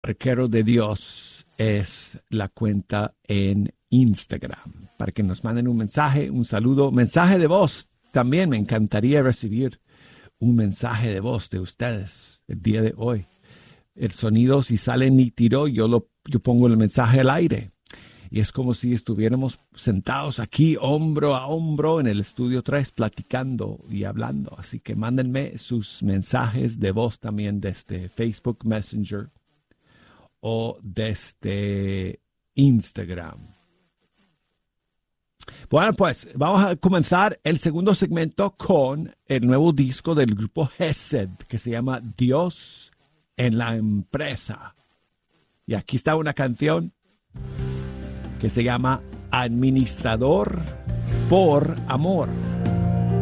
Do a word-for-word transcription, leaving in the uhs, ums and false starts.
Arquero de Dios es la cuenta en Instagram. Para que nos manden un mensaje, un saludo, mensaje de voz. También me encantaría recibir un mensaje de voz de ustedes el día de hoy. El sonido, si sale nítido, yo, lo, yo pongo el mensaje al aire. Y es como si estuviéramos sentados aquí, hombro a hombro, en el estudio tres, platicando y hablando. Así que mándenme sus mensajes de voz también desde Facebook Messenger o desde Instagram. Bueno, pues vamos a comenzar el segundo segmento con el nuevo disco del grupo Gesed, que se llama Dios en la Empresa. Y aquí está una canción que se llama Administrador por Amor.